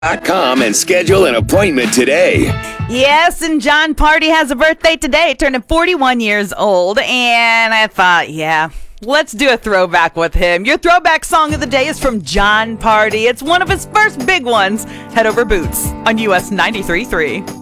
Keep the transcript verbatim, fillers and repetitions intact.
dot com and schedule an appointment today. Yes, and Jon Pardi has a birthday today, turning forty-one years old, and I thought, yeah, let's do a throwback with him. Your throwback song of the day is from Jon Pardi. It's one of his first big ones. Head Over Boots on U S ninety-three point three.